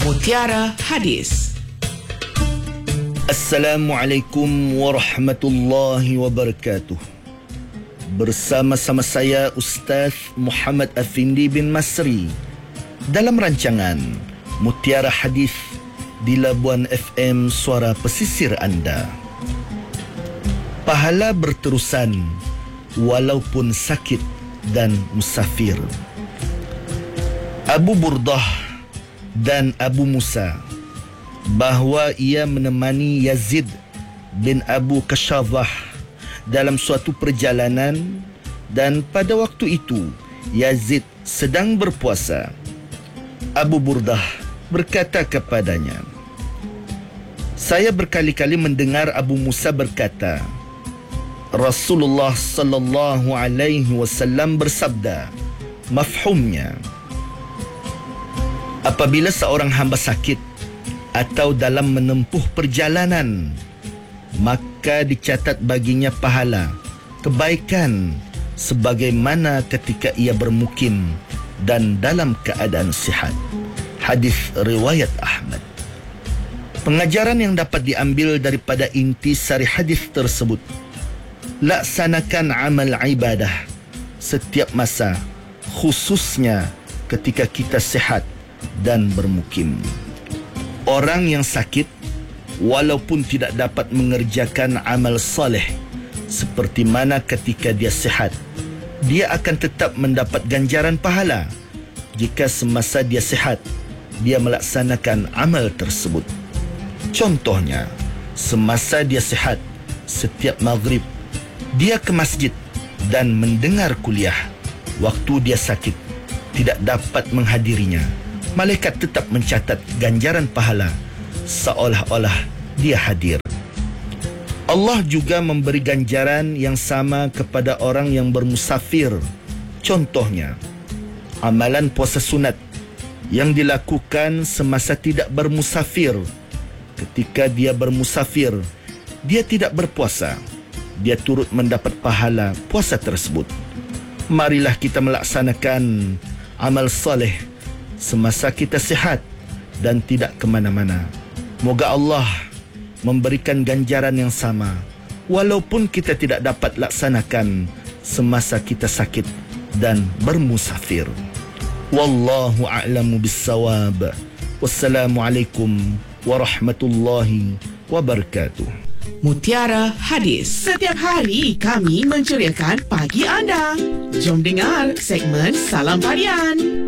Mutiara Hadis. Assalamualaikum warahmatullahi wabarakatuh. Bersama-sama saya Ustaz Muhammad Afindi bin Masri dalam rancangan Mutiara Hadis di Labuan FM Suara Pesisir anda. Pahala berterusan walaupun sakit dan musafir. Abu Burdah dan Abu Musa bahawa ia menemani Yazid bin Abu Kashavah dalam suatu perjalanan, dan pada waktu itu Yazid sedang berpuasa. Abu Burdah berkata kepadanya, "Saya berkali-kali mendengar Abu Musa berkata, Rasulullah sallallahu alaihi wasallam bersabda," mafhumnya, apabila seorang hamba sakit atau dalam menempuh perjalanan, maka dicatat baginya pahala kebaikan sebagaimana ketika ia bermukim dan dalam keadaan sihat. Hadis riwayat Ahmad. Pengajaran yang dapat diambil daripada inti sari hadis tersebut: laksanakan amal ibadah setiap masa, khususnya ketika kita sihat dan bermukim. Orang yang sakit walaupun tidak dapat mengerjakan amal soleh seperti mana ketika dia sihat, dia akan tetap mendapat ganjaran pahala jika semasa dia sihat dia melaksanakan amal tersebut. Contohnya, semasa dia sihat, setiap maghrib dia ke masjid dan mendengar kuliah. Waktu dia sakit tidak dapat menghadirinya, malaikat tetap mencatat ganjaran pahala seolah-olah dia hadir. Allah juga memberi ganjaran yang sama kepada orang yang bermusafir. Contohnya, amalan puasa sunat yang dilakukan semasa tidak bermusafir. Ketika dia bermusafir, dia tidak berpuasa, dia turut mendapat pahala puasa tersebut. Marilah kita melaksanakan amal soleh semasa kita sihat dan tidak ke mana-mana. Moga Allah memberikan ganjaran yang sama walaupun kita tidak dapat laksanakan semasa kita sakit dan bermusafir. Wallahu a'lamu bissawab. Wassalamualaikum warahmatullahi wabarakatuh. Mutiara Hadis. Setiap hari kami menceriakan pagi anda. Jom dengar segmen Salam Parian.